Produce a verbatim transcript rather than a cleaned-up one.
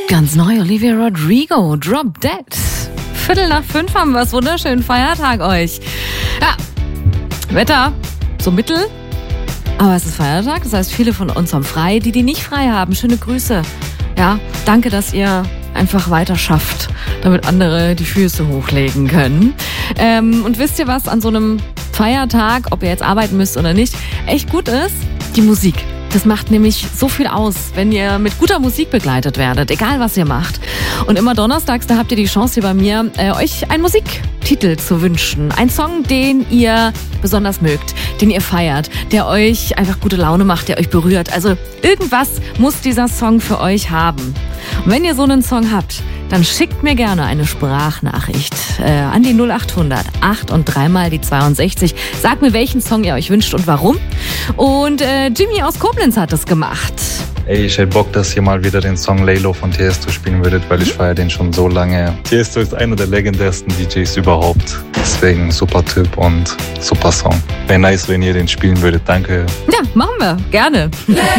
Ganz neu, Olivia Rodrigo, Drop Dead. Viertel nach fünf haben wir es. Wunderschönen Feiertag euch. Ja, Wetter so mittel, aber es ist Feiertag. Das heißt, viele von uns haben frei. Die, die nicht frei haben, schöne Grüße. Ja, danke, dass ihr einfach weiter schafft, damit andere die Füße hochlegen können. Ähm, und wisst ihr, was an so einem Feiertag, ob ihr jetzt arbeiten müsst oder nicht, echt gut ist? Die Musik. Das macht nämlich so viel aus, wenn ihr mit guter Musik begleitet werdet, egal was ihr macht. Und immer donnerstags, da habt ihr die Chance hier bei mir, äh, euch einen Musiktitel zu wünschen. Ein Song, den ihr besonders mögt, den ihr feiert, der euch einfach gute Laune macht, der euch berührt. Also irgendwas muss dieser Song für euch haben. Und wenn ihr so einen Song habt, dann schickt mir gerne eine Sprachnachricht äh, an die null acht hundert acht und dreimal die zweiundsechzig. Sagt mir, welchen Song ihr euch wünscht und warum. Und äh, Jimmy aus Koblenz hat es gemacht. Ey, ich hätte Bock, dass ihr mal wieder den Song Laylo von Tiesto spielen würdet, weil ich feiere den schon so lange. Tiesto ist einer der legendärsten D Js überhaupt. Deswegen super Typ und super Song. Wäre nice, wenn ihr den spielen würdet. Danke. Ja, machen wir. Gerne.